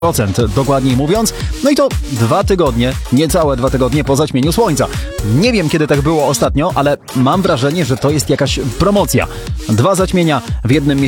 dokładniej mówiąc. No i to 2 tygodnie, niecałe 2 tygodnie po zaćmieniu słońca. Nie wiem, kiedy tak było ostatnio, ale mam wrażenie, że to jest jakaś promocja. 2 zaćmienia w jednym miesiącu.